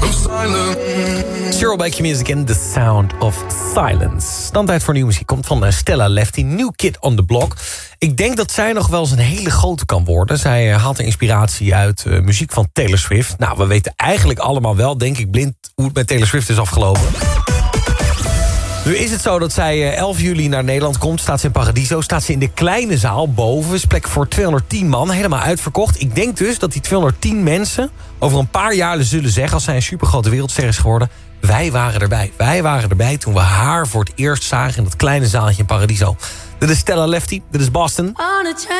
Cheryl Baker Music in The Sound of Silence. Dan tijd voor nieuwe muziek. Komt van Stella Lefty, New Kid on the Block. Ik denk dat zij nog wel eens een hele grote kan worden. Zij haalt er inspiratie uit muziek van Taylor Swift. Nou, we weten eigenlijk allemaal wel, denk ik blind, hoe het met Taylor Swift is afgelopen. Nu is het zo dat zij 11 juli naar Nederland komt. Staat ze in Paradiso. Staat ze in de kleine zaal boven. Is plek voor 210 man. Helemaal uitverkocht. Ik denk dus dat die 210 mensen over een paar jaar zullen zeggen, als zij een supergrote wereldster is geworden, wij waren erbij. Wij waren erbij toen we haar voor het eerst zagen in dat kleine zaaltje in Paradiso. Dit is Stella Lefty. Dit is Boston.